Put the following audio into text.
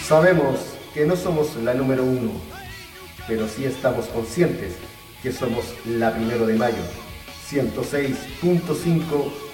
Sabemos que no somos la número uno, pero sí estamos conscientes que somos la 1 de mayo, 106.5